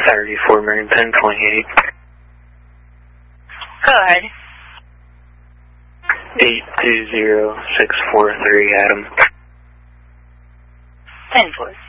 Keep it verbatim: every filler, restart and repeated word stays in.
thirty-four Marine ten twenty-eight. Go ahead. eight two zero six four three Adam. ten four.